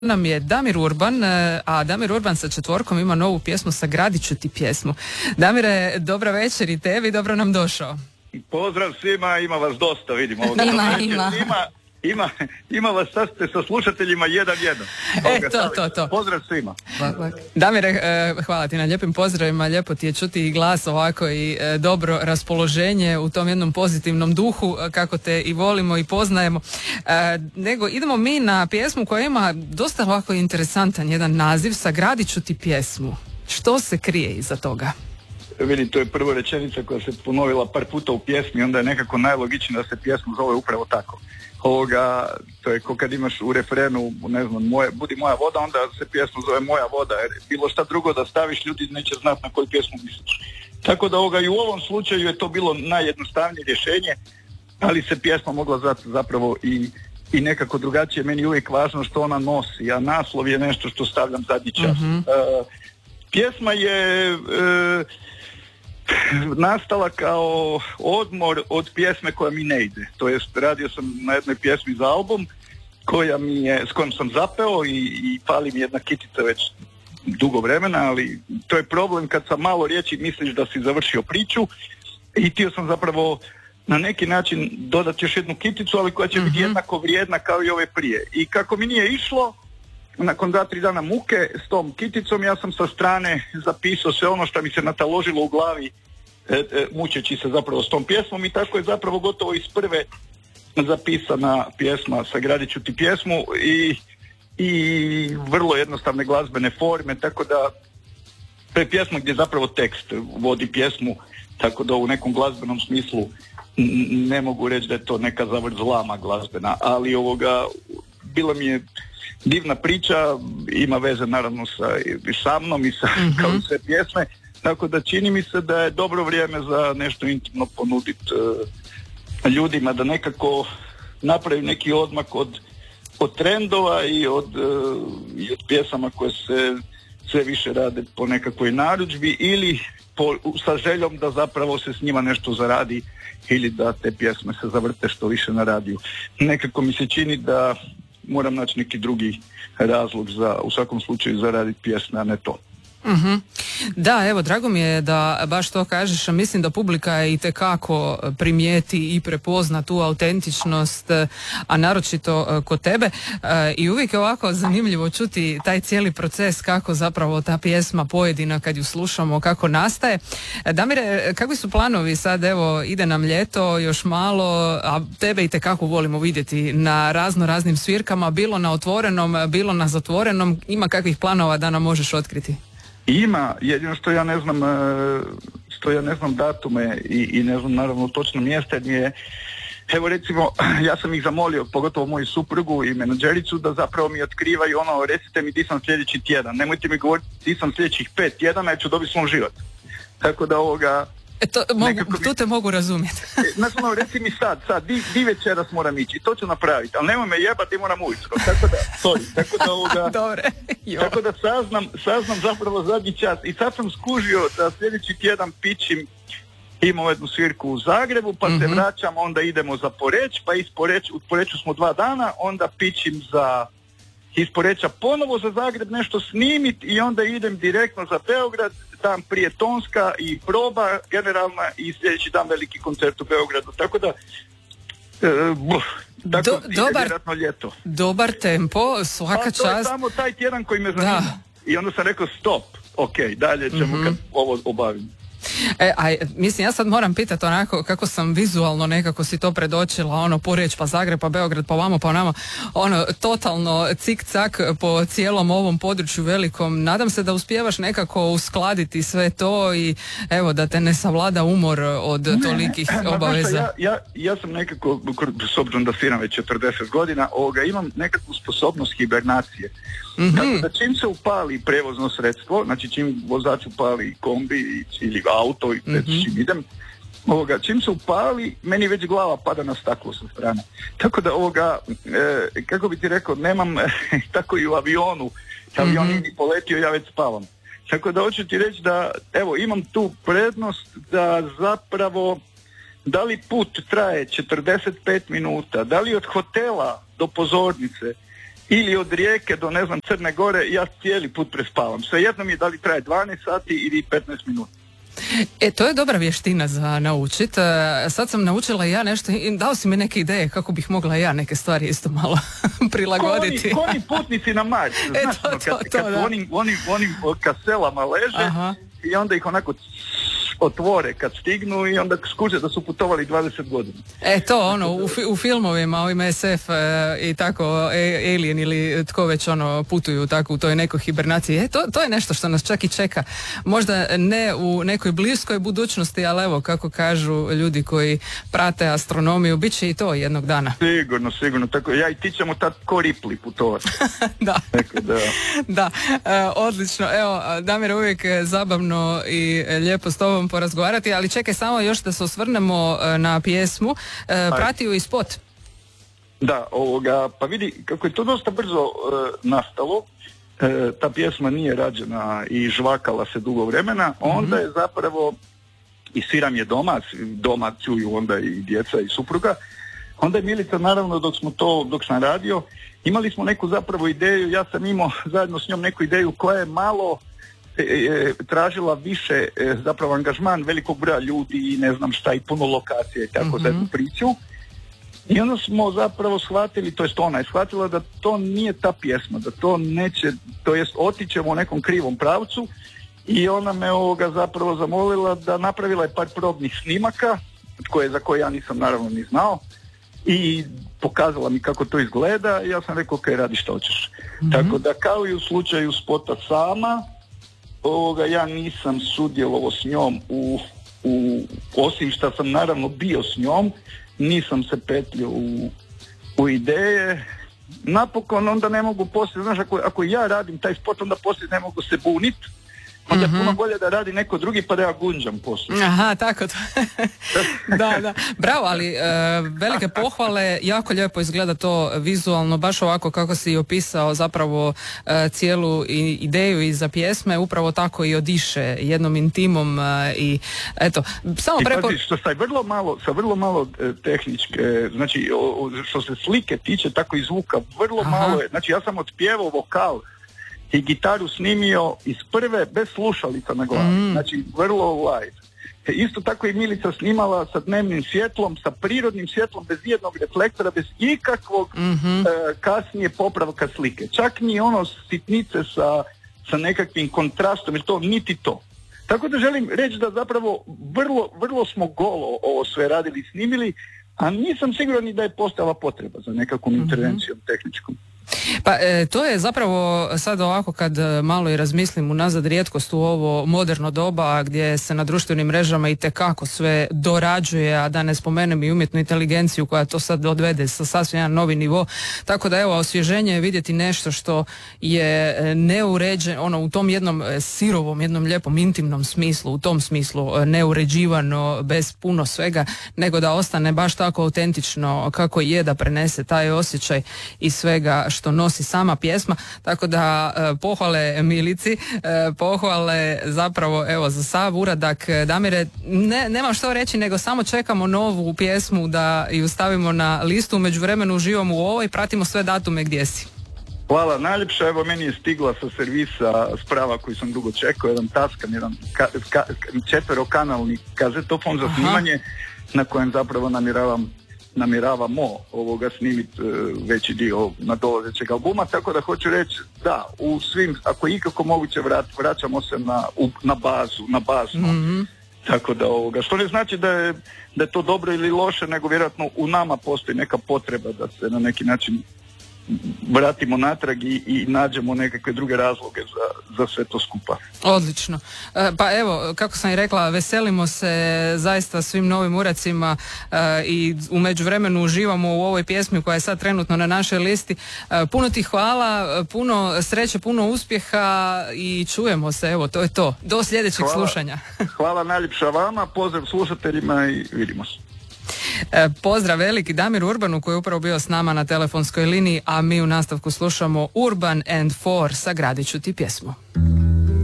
nam je Damir Urban, a Damir Urban sa Četvorkom ima novu pjesmu Sagradit ću ti pjesmu. Damire, dobra večer i tebi, dobro nam došao. Pozdrav svima, ima vas dosta, vidimo. Ima vas, sad ste sa slušateljima 1-1. To. Pozdrav svima. Damire, hvala ti na lijepim pozdravima, lijepo ti je čuti i glas ovako i dobro raspoloženje u tom jednom pozitivnom duhu, kako te i volimo i poznajemo. Nego idemo mi na pjesmu koja ima dosta ovako interesantan jedan naziv, Sagradit ću ti pjesmu. Što se krije iza toga? Vidim, to je prva rečenica koja se ponovila par puta u pjesmi, onda je nekako najlogičnije da se pjesmu zove upravo tako. To je kao kad imaš u refrenu, ne znam, budi moja voda, onda se pjesma zove Moja voda, jer bilo šta drugo da staviš, ljudi neće znati na koju pjesmu misliš. Tako da i u ovom slučaju je to bilo najjednostavnije rješenje, ali se pjesma mogla zvati zapravo i nekako drugačije. Meni je uvijek važno što ona nosi, a naslov je nešto što stavljam zadnji čas. Pjesma je nastala kao odmor od pjesme koja mi ne ide. To jest, radio sam na jednoj pjesmi za album s kojom sam zapeo i pali mi jedna kitica već dugo vremena, ali to je problem kad sa malo riječi misliš da si završio priču i htio sam zapravo na neki način dodati još jednu kiticu, ali koja će biti jednako vrijedna kao i ove prije. I kako mi nije išlo, nakon 2-3 dana muke s tom kiticom, ja sam sa strane zapisao sve ono što mi se nataložilo u glavi, mučeći se zapravo s tom pjesmom, i tako je zapravo gotovo iz prve zapisana pjesma Sagradit ću ti pjesmu i vrlo jednostavne glazbene forme, tako da to je pjesma gdje zapravo tekst vodi pjesmu, tako da u nekom glazbenom smislu ne mogu reći da je to neka zavrzlama glazbena, ali bila mi je divna priča, ima veze naravno sa mnom i kao sve pjesme, tako da čini mi se da je dobro vrijeme za nešto intimno ponuditi ljudima, da nekako napravi neki odmak od trendova i od pjesama koje se sve više rade po nekakvoj narudžbi ili sa željom da zapravo se s njima nešto zaradi ili da te pjesme se zavrte što više na radiju. Nekako mi se čini da moram naći neki drugi razlog u svakom slučaju zaraditi pjesme, a ne to. Da, evo, drago mi je da baš to kažeš, a mislim da publika itekako primijeti i prepozna tu autentičnost, a naročito kod tebe, i uvijek je ovako zanimljivo čuti taj cijeli proces kako zapravo ta pjesma pojedina kad ju slušamo, kako nastaje. Damire, kakvi su planovi sad, evo, ide nam ljeto još malo, a tebe itekako volimo vidjeti na raznim svirkama, bilo na otvorenom, bilo na zatvorenom, ima kakvih planova da nam možeš otkriti? Ima, jedino što ja ne znam datume i ne znam naravno točno mjesta, jer mi je, evo recimo, ja sam ih zamolio, pogotovo moju suprugu i menadžericu, da zapravo mi otkrivaju recite mi di sam sljedeći tjedan, nemojte mi govoriti di sam sljedećih 5 tjedana jer ću dobiti slom život. Tako da tu te mogu razumjeti. Znači, reci mi sad, di večeras moram ići, to ću napraviti, ali nemoj me jebati, moram ujutro. Tako da saznam zapravo zadnji čas. I sad sam skužio da sljedeći tjedan pičim, imamo jednu svirku u Zagrebu, pa se vraćam, onda idemo za Poreč, pa u Poreču smo 2 dana, onda pičim iz Poreča ponovo za Zagreb nešto snimit i onda idem direktno za Beograd, dan prije tonska i proba generalna i sljedeći dan veliki koncert u Beogradu, tako da vjerojatno ljeto. Dobar tempo, svaka čast. To je samo taj tjedan koji me zanima. Da. I onda sam rekao stop, ok, dalje ćemo kad ovo obavim. Mislim, ja sad moram pitati onako kako sam vizualno nekako si to predočila, Poreč, pa Zagreb, pa Beograd, pa vamo, pa namo, totalno cik-cak po cijelom ovom području velikom. Nadam se da uspijevaš nekako uskladiti sve to i evo da te ne savlada umor od tolikih obaveza. Ja sam nekako, s obzirom da sviram već 40 godina, imam nekakvu sposobnost hibernacije. Tako da čim se upali prevozno sredstvo, znači čim vozač upali kombi ili auto i čim idem, čim se upali, meni već glava pada na staklo sa strane. Tako da kako bi ti rekao, nemam tako i u avionu, avion ni poletio, ja već spavam. Tako da hoću ti reći da, evo, imam tu prednost da zapravo, da li put traje 45 minuta, da li od hotela do pozornice ili od Rijeke do ne znam Crne Gore, ja cijeli put prespavam. Svejedno mi je da li traje 12 sati ili 15 minuta. To je dobra vještina za naučit. Sad sam naučila ja nešto i dao si mi neke ideje kako bih mogla ja neke stvari isto malo prilagoditi. Ko oni putnici na Mars. Znaš, kad onim kaselama leže. Aha. I onda ih onako otvore kad stignu i onda skuže da su putovali 20 godina. To ono, u filmovima, ovim SF i tako, Alien ili tko već putuju tako u toj nekoj hibernaciji. To je nešto što nas čak i čeka. Možda ne u nekoj bliskoj budućnosti, ali evo, kako kažu ljudi koji prate astronomiju, bit će i to jednog dana. Sigurno. Tako, ja i ti ćemo tad ko Ripley putovati. Da. Da, odlično. Evo, Damire, uvijek zabavno i lijepo s tobom porazgovarati, ali čekaj samo još da se osvrnemo na pjesmu. Prati ju i spot. Da, pa vidi kako je to dosta brzo nastalo. Ta pjesma nije rađena i žvakala se dugo vremena, onda je zapravo i sviram je doma čuju onda i djeca i supruga. Onda je Milica, naravno, dok sam radio, imali smo neku zapravo ideju, ja sam imao zajedno s njom neku ideju koja je malo tražila više zapravo angažman velikog broja ljudi i ne znam šta i puno lokacije i tako za jednu priču. I onda smo zapravo shvatili, to jest ona je shvatila da to nije ta pjesma, da to neće, to jest otićemo u nekom krivom pravcu i ona me zapravo zamolila da napravila je par probnih snimaka za koje ja nisam naravno ni znao i pokazala mi kako to izgleda i ja sam rekao ok, radi što hoćeš. Tako da kao i u slučaju spota Sama, ja nisam sudjelovao s njom osim što sam naravno bio s njom, nisam se petljio u ideje. Napokon onda ne mogu poslije, znaš, ako ja radim taj spot, onda poslije ne mogu se bunit, onda je puno bolje da radi neko drugi pa da ja gunđam poslije. Aha, tako to. Da. Bravo, ali velike pohvale, jako lijepo izgleda to vizualno, baš ovako kako si opisao zapravo cijelu ideju iza pjesme, upravo tako i odiše jednom intimom i eto, samo pazi, što sa vrlo malo tehničke, znači što se slike tiče, tako i zvuka, vrlo malo je, znači ja sam otpjevao vokal i gitaru snimio iz prve bez slušalica na glavi, znači vrlo live. Isto tako i Milica snimala sa dnevnim svjetlom, sa prirodnim svjetlom, bez jednog reflektora, bez ikakvog kasnije popravka slike. Čak ni sitnice sa nekakvim kontrastom, jer to niti to. Tako da želim reći da zapravo vrlo smo golo ovo sve radili i snimili, a nisam siguran ni da je postala potreba za nekakvom intervencijom tehničkom. Pa to je zapravo sad ovako kad malo i razmislim unazad rijetkost u ovo moderno doba gdje se na društvenim mrežama itekako sve dorađuje, a da ne spomenem i umjetnu inteligenciju koja to sad odvede sa sasvim jedan novi nivo. Tako da evo, osvježenje je vidjeti nešto što je neuređeno, u tom jednom sirovom, jednom lijepom intimnom smislu, u tom smislu neuređivano, bez puno svega, nego da ostane baš tako autentično kako je, da prenese taj osjećaj i svega što nosi sama pjesma, tako da pohvale Milici, pohvale zapravo evo za sav uradak. Damire, nemam što reći, nego samo čekamo novu pjesmu da ju stavimo na listu, u međuvremenu uživamo u ovoj, pratimo sve datume gdje si. Hvala najljepša, evo meni je stigla sa servisa sprava koji sam dugo čekao, jedan Tascam, jedan četverokanalni kazetofon za snimanje na kojem zapravo namjeravamo snimiti veći dio nadolazećeg albuma, tako da hoću reći da, u svim, ako je ikako moguće vraćamo se na bazu. Tako da što ne znači da je to dobro ili loše, nego vjerojatno u nama postoji neka potreba da se na neki način vratimo natrag i nađemo nekakve druge razloge za sve to skupa. Odlično. Pa evo, kako sam i rekla, veselimo se zaista svim novim uracima i u međuvremenu uživamo u ovoj pjesmi koja je sad trenutno na našoj listi. Puno ti hvala, puno sreće, puno uspjeha i čujemo se, evo, to je to. Do sljedećeg slušanja. Hvala najljepša vama, pozdrav slušateljima i vidimo se. Pozdrav veliki Damir Urbanu koji je upravo bio s nama na telefonskoj liniji, a mi u nastavku slušamo Urban and Four, sagradit ću ti pjesmu.